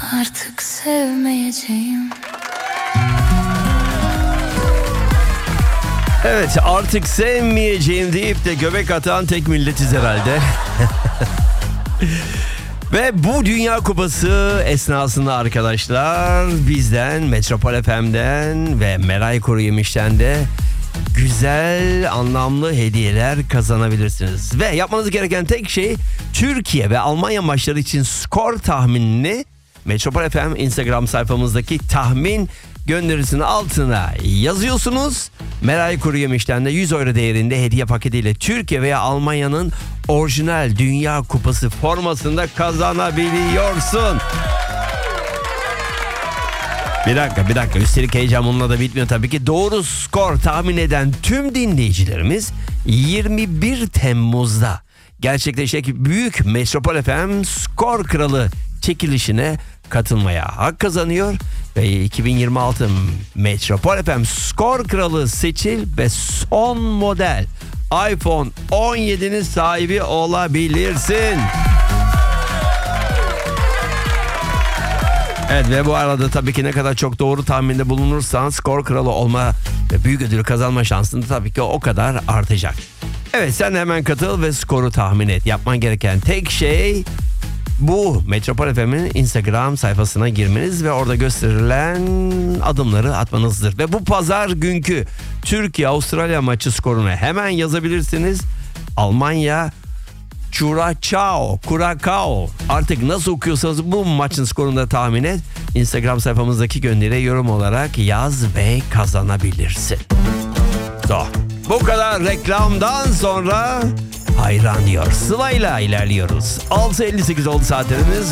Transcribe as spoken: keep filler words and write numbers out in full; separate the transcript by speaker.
Speaker 1: Artık sevmeyeceğim.
Speaker 2: Evet, artık sevmeyeceğim deyip de göbek atan tek milletiz herhalde. Ve bu Dünya Kupası esnasında arkadaşlar bizden, Metropol F M'den ve Meray Kuruyemiş'ten de güzel, anlamlı hediyeler kazanabilirsiniz. Ve yapmanız gereken tek şey Türkiye ve Almanya maçları için skor tahminini Metropol F M Instagram sayfamızdaki tahmin gönderisinin altına yazıyorsunuz. Meray Kuruyemiş'ten de yüz euro değerinde hediye paketiyle Türkiye veya Almanya'nın orijinal Dünya Kupası formasını da kazanabiliyorsun. Bir dakika bir dakika üstelik heyecan bununla da bitmiyor tabii ki. Doğru skor tahmin eden tüm dinleyicilerimiz yirmi bir Temmuz'da gerçekleşecek büyük Metropol F M Skor Kralı çekilişine katılmaya hak kazanıyor. Ve iki bin yirmi altı Metropol F M Skor Kralı seçil ve son model iPhone on yedinin sahibi olabilirsin. Evet ve bu arada tabii ki ne kadar çok doğru tahminde bulunursan skor kralı olma ve büyük ödülü kazanma şansın da tabii ki o kadar artacak. Evet sen de hemen katıl ve skoru tahmin et. Yapman gereken tek şey bu Metropol F M'in Instagram sayfasına girmeniz ve orada gösterilen adımları atmanızdır. Ve bu pazar günkü Türkiye-Avustralya maçı skorunu hemen yazabilirsiniz. Almanya Curacao, Curacao. Artık nasıl okuyorsanız bu maçın skorunu da tahmin et. Instagram sayfamızdaki gönderiye yorum olarak yaz ve kazanabilirsin. So, bu kadar reklamdan sonra hayran diyor. Sıla'yla ilerliyoruz. altı elli sekiz oldu saatlerimiz.